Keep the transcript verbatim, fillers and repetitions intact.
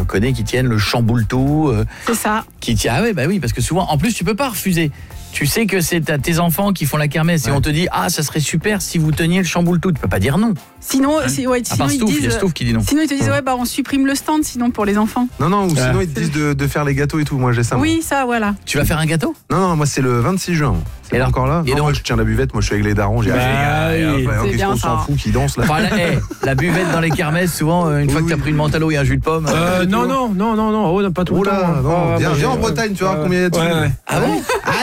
j'en connais qui tiennent le chamboule-tout. Euh, c'est ça. Qui tient, ah ouais, bah oui, parce que souvent, en plus, tu peux pas refuser. Tu sais que c'est à tes enfants qui font la kermesse ouais. et on te dit ah ça serait super si vous teniez le chamboule-tout, tu peux pas dire non. Sinon, hein c'est, ouais, à sinon part ils Stouff, disent, il y a Stouff qui dit non. Sinon ils te disent ouais bah on supprime le stand sinon pour les enfants. Non non, ou ah. sinon ils te disent de, de faire les gâteaux et tout. Moi j'ai ça. Oui moi. ça voilà. Tu vas faire un gâteau? Non non, moi c'est le vingt-six juin. C'est pas encore là. Et non, donc, moi je tiens la buvette, moi je suis avec les darons, j'ai bah, ah, oui. ouais, qu'est-ce qu'on s'en fout qui dansent là. Enfin, la, hey, la buvette dans les kermesses souvent une oui, fois oui. que t'as pris une mentalo et un jus de pomme. Euh, non non non non non, oh, pas tout le temps. Viens en Bretagne, tu vois combien il y a de Ah bon?